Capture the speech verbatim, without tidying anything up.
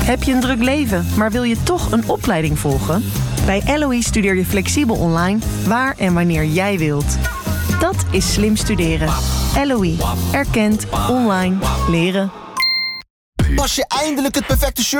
Heb je een druk leven, maar wil je toch een opleiding volgen? Bij L O E studeer je flexibel online, waar en wanneer jij wilt. Dat is slim studeren. L O E. Erkend, online, leren. Pas je eindelijk het perfecte shirt